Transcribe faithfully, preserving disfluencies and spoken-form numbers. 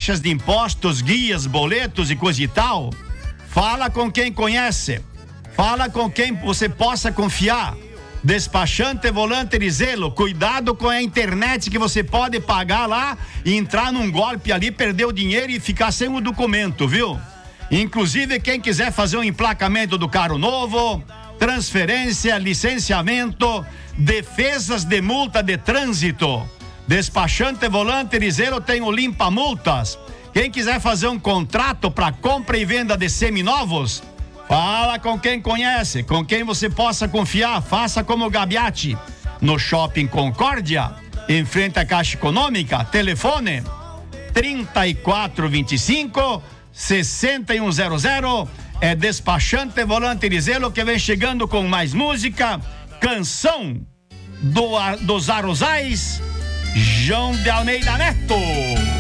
taxas de impostos, guias, boletos e coisa e tal, fala com quem conhece. Fala com quem você possa confiar. Despachante Volante Erizelo, cuidado com a internet que você pode pagar lá e entrar num golpe ali, perder o dinheiro e ficar sem o documento, viu? Inclusive, quem quiser fazer um emplacamento do carro novo, transferência, licenciamento, defesas de multa de trânsito. Despachante Volante Erizelo tem o Limpa Multas. Quem quiser fazer um contrato para compra e venda de seminovos, fala com quem conhece, com quem você possa confiar. Faça como o Gabiati, no Shopping Concórdia, em frente à Caixa Econômica. Telefone trinta e quatro, vinte e cinco, sessenta e um zero zero. É Despachante Volante Erizelo, que vem chegando com mais música. Canção do, dos Arrozais, João de Almeida Neto.